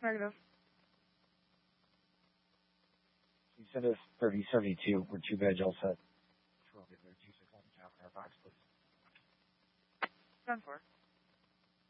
Negative. You send us 3072. We're 2 veg all set. 12 get there. 261 cap in our box, please. 10-4.